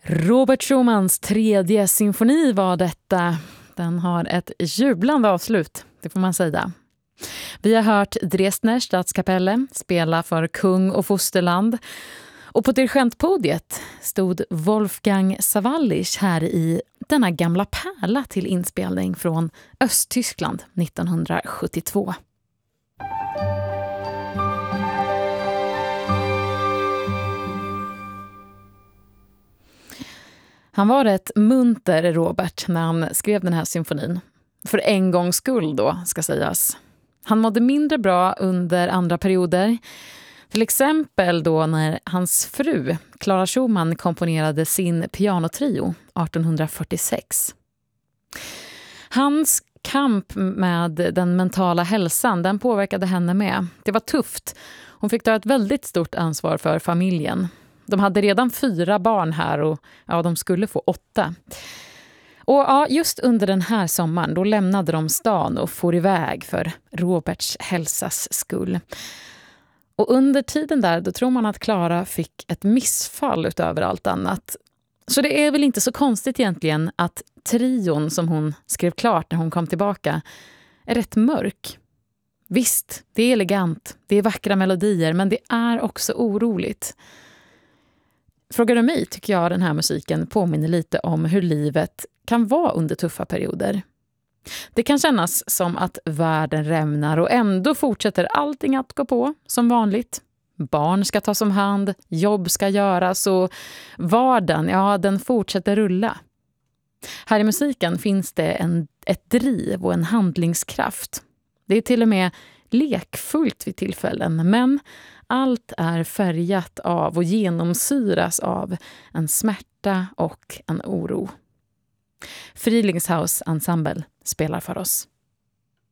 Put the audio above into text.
Robert Schumans tredje symfoni var detta. Den har ett jublande avslut, det får man säga. Vi har hört Dresdner Stadskapelle spela för kung och fosterland. Och på dirigentpodiet stod Wolfgang Sawallisch här i denna gamla pärla till inspelning från Östtyskland 1972. Han var rätt munter, Robert, när han skrev den här symfonin. För en gångs skull då, ska sägas. Han mådde mindre bra under andra perioder. Till exempel då när hans fru, Clara Schumann, komponerade sin pianotrio 1846. Hans kamp med den mentala hälsan, den påverkade henne med. Det var tufft. Hon fick ta ett väldigt stort ansvar för familjen. De hade redan 4 barn här och de skulle få 8. Och just under den här sommaren då lämnade de stan och for iväg för Roberts hälsas skull. Och under tiden där då tror man att Clara fick ett missfall utöver allt annat. Så det är väl inte så konstigt egentligen att trion som hon skrev klart när hon kom tillbaka är rätt mörk. Visst, det är elegant, det är vackra melodier, men det är också oroligt. Frågar du mig tycker jag den här musiken påminner lite om hur livet kan vara under tuffa perioder. Det kan kännas som att världen rämnar och ändå fortsätter allting att gå på som vanligt. Barn ska tas om hand, jobb ska göras och vardagen, den fortsätter rulla. Här i musiken finns det ett driv och en handlingskraft. Det är till och med lekfullt vid tillfällen, men allt är färgat av och genomsyras av en smärta och en oro. Friedlingshaus Ensemble spelar för oss.